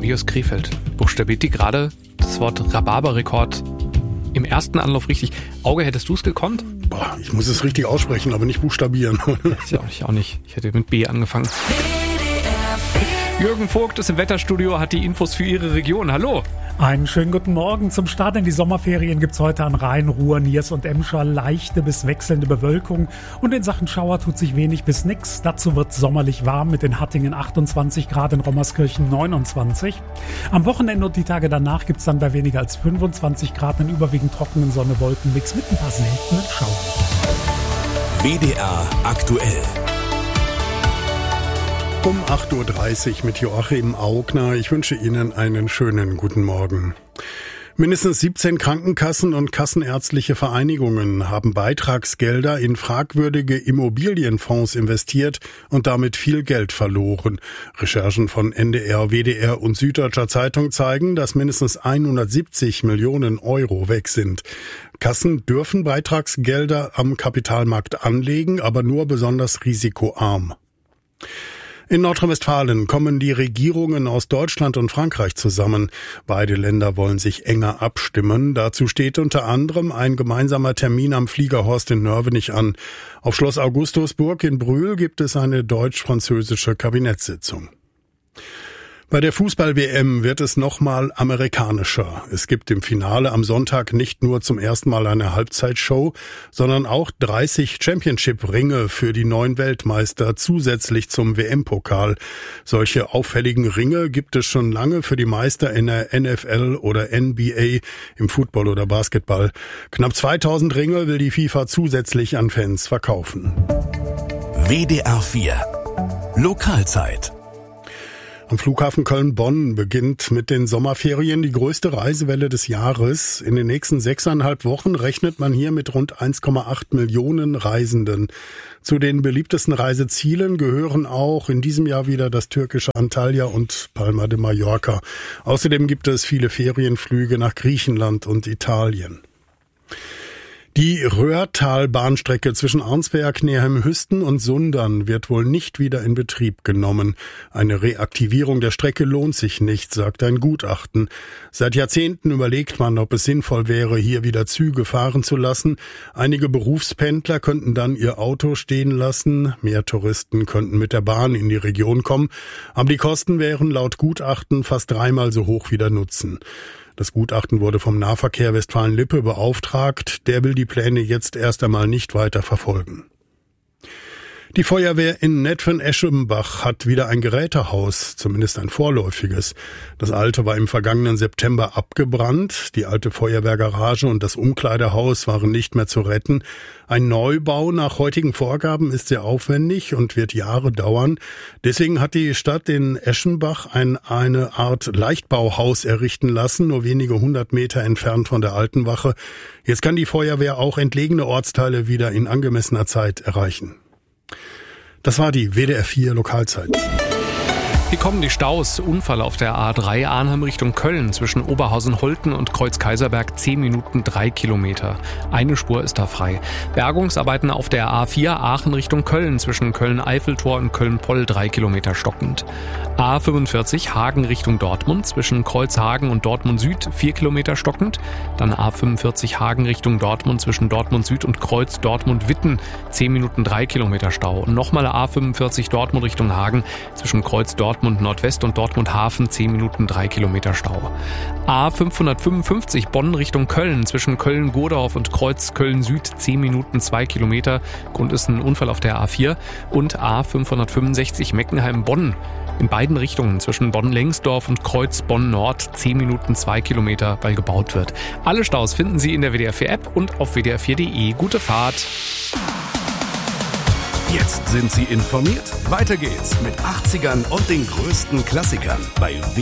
Radius Krefeld. Buchstabiert die gerade das Wort Rhabarberrekord im ersten Anlauf richtig? Auge, hättest du es gekonnt? Boah, ich muss es richtig aussprechen, aber nicht buchstabieren. Ja, ich auch nicht. Ich hätte mit B angefangen. Jürgen Vogt ist im Wetterstudio, hat die Infos für Ihre Region. Hallo. Einen schönen guten Morgen. Zum Start in die Sommerferien gibt's heute an Rhein, Ruhr, Niers und Emscher leichte bis wechselnde Bewölkung. Und in Sachen Schauer tut sich wenig bis nix. Dazu wird sommerlich warm mit in Hattingen 28 Grad, in Rommerskirchen 29. Am Wochenende und die Tage danach gibt's dann bei weniger als 25 Grad einen überwiegend trockenen Sonne-Wolken-Mix mit ein paar seltenen Schauern. WDR aktuell. Um 8.30 Uhr mit Joachim Augner. Ich wünsche Ihnen einen schönen guten Morgen. Mindestens 17 Krankenkassen und kassenärztliche Vereinigungen haben Beitragsgelder in fragwürdige Immobilienfonds investiert und damit viel Geld verloren. Recherchen von NDR, WDR und Süddeutscher Zeitung zeigen, dass mindestens 170 Millionen Euro weg sind. Kassen dürfen Beitragsgelder am Kapitalmarkt anlegen, aber nur besonders risikoarm. In Nordrhein-Westfalen kommen die Regierungen aus Deutschland und Frankreich zusammen. Beide Länder wollen sich enger abstimmen. Dazu steht unter anderem ein gemeinsamer Termin am Fliegerhorst in Nörvenich an. Auf Schloss Augustusburg in Brühl gibt es eine deutsch-französische Kabinettssitzung. Bei der Fußball-WM wird es nochmal amerikanischer. Es gibt im Finale am Sonntag nicht nur zum ersten Mal eine Halbzeitshow, sondern auch 30 Championship-Ringe für die 9 Weltmeister zusätzlich zum WM-Pokal. Solche auffälligen Ringe gibt es schon lange für die Meister in der NFL oder NBA, im Football oder Basketball. Knapp 2000 Ringe will die FIFA zusätzlich an Fans verkaufen. WDR 4 Lokalzeit. Am Flughafen Köln-Bonn beginnt mit den Sommerferien die größte Reisewelle des Jahres. In den nächsten 6,5 Wochen rechnet man hier mit rund 1,8 Millionen Reisenden. Zu den beliebtesten Reisezielen gehören auch in diesem Jahr wieder das türkische Antalya und Palma de Mallorca. Außerdem gibt es viele Ferienflüge nach Griechenland und Italien. Die Röhrtal-Bahnstrecke zwischen Arnsberg, Neheim-Hüsten und Sundern wird wohl nicht wieder in Betrieb genommen. Eine Reaktivierung der Strecke lohnt sich nicht, sagt ein Gutachten. Seit Jahrzehnten überlegt man, ob es sinnvoll wäre, hier wieder Züge fahren zu lassen. Einige Berufspendler könnten dann ihr Auto stehen lassen. Mehr Touristen könnten mit der Bahn in die Region kommen. Aber die Kosten wären laut Gutachten fast 3-mal so hoch wie der Nutzen. Das Gutachten wurde vom Nahverkehr Westfalen-Lippe beauftragt. Der will die Pläne jetzt erst einmal nicht weiter verfolgen. Die Feuerwehr in Netphen-Eschenbach hat wieder ein Gerätehaus, zumindest ein vorläufiges. Das alte war im vergangenen September abgebrannt. Die alte Feuerwehrgarage und das Umkleidehaus waren nicht mehr zu retten. Ein Neubau nach heutigen Vorgaben ist sehr aufwendig und wird Jahre dauern. Deswegen hat die Stadt in Eschenbach eine Art Leichtbauhaus errichten lassen, nur wenige 100 Meter entfernt von der alten Wache. Jetzt kann die Feuerwehr auch entlegene Ortsteile wieder in angemessener Zeit erreichen. Das war die WDR 4 Lokalzeit. Wie kommen die Staus? Unfall auf der A3 Arnhem Richtung Köln zwischen Oberhausen-Holten und Kreuz-Kaiserberg 10 Minuten 3 Kilometer. Eine Spur ist da frei. Bergungsarbeiten auf der A4 Aachen Richtung Köln zwischen Köln-Eiffeltor und Köln-Poll 3 Kilometer stockend. A45 Hagen Richtung Dortmund zwischen Kreuzhagen und Dortmund Süd 4 Kilometer stockend. Dann A45 Hagen Richtung Dortmund zwischen Dortmund Süd und Kreuz Dortmund-Witten 10 Minuten 3 Kilometer Stau. Und nochmal A45 Dortmund Richtung Hagen zwischen Kreuz Dortmund Nordwest und Dortmund Hafen 10 Minuten 3 Kilometer Stau. A555 Bonn Richtung Köln zwischen Köln-Godorf und Kreuz Köln Süd 10 Minuten 2 Kilometer. Grund ist ein Unfall auf der A4. Und A565 Meckenheim-Bonn in beiden Richtungen zwischen Bonn-Lengsdorf und Kreuz Bonn-Nord 10 Minuten 2 Kilometer, weil gebaut wird. Alle Staus finden Sie in der WDR 4 App und auf wdr4.de. Gute Fahrt! Jetzt sind Sie informiert. Weiter geht's mit 80ern und den größten Klassikern bei